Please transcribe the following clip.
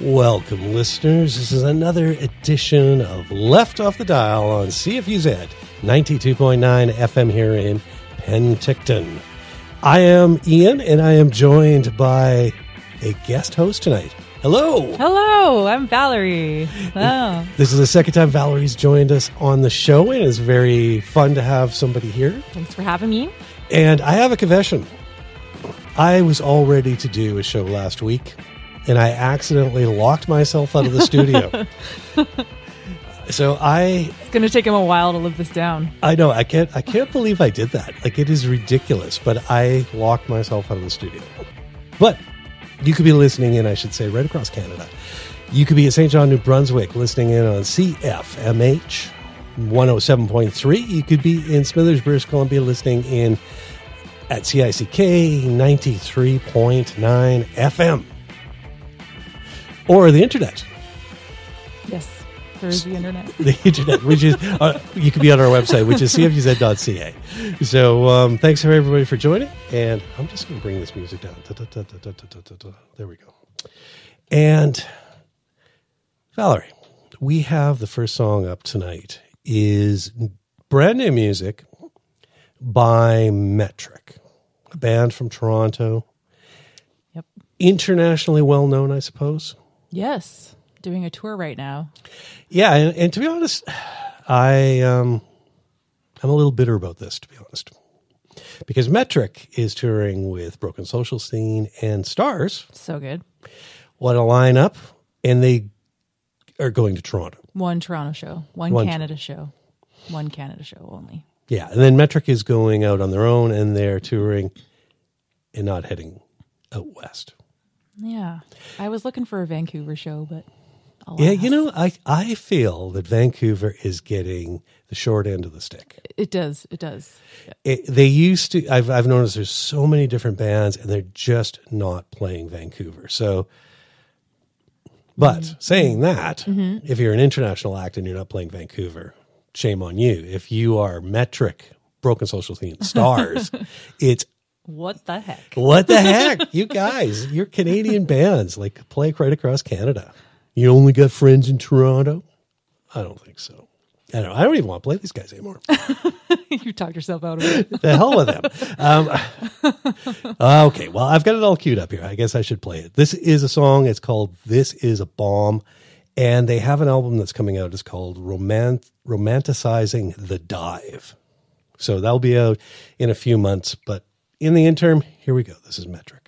Welcome, listeners. This is another edition of Left Off the Dial on CFUZ 92.9 FM here in Penticton. I am Ian, and I am joined by a guest host tonight. Hello. Hello, I'm Valerie. Oh. This is the second time Valerie's joined us on the show, and it's very fun to have somebody here. Thanks for having me. And I have a confession. I was all ready to do a show last week, and I accidentally locked myself out of the studio. So it's going to take him a while to live this down. I know. I can't believe I did that. Like, it is ridiculous, but I locked myself out of the studio. But you could be listening in, I should say, right across Canada. You could be at St. John, New Brunswick, listening in on CFMH 107.3. You could be in Smithers, British Columbia, listening in at CICK 93.9 FM. Or the internet. Yes, there is the internet. The internet, which is, you can be on our website, which is cfuz.ca. So thanks for everybody for joining. And I'm just going to bring this music down. There we go. And Valerie, we have the first song up tonight is brand new music by Metric, a band from Toronto. Yep. Internationally well known, I suppose. Yes, doing a tour right now. Yeah, and to be honest, I'm a little bitter about this, to be honest, because Metric is touring with Broken Social Scene and Stars. So good. What a lineup, and they are going to Toronto. One Toronto show, one Canada show, one Canada show only. Yeah, and then Metric is going out on their own, and they're touring and not heading out west. Yeah, I was looking for a Vancouver show, but alas. Yeah, you know, I feel that Vancouver is getting the short end of the stick. It does. Yeah. They used to. I've noticed there's so many different bands, and they're just not playing Vancouver. So, but saying that, if you're an international act and you're not playing Vancouver, shame on you. If you are Metric, Broken Social Scene, Stars, it's what the heck? What the heck? You guys, you're Canadian bands, like, play right across Canada. You only got friends in Toronto? I don't think so. I don't even want to play these guys anymore. You talked yourself out of it. The hell with them. Okay, well, I've got it all queued up here. I guess I should play it. This is a song. It's called This Is a Bomb. And they have an album that's coming out. It's called Romanticizing the Dive. So that'll be out in a few months. But in the interim, here we go. This is Metric.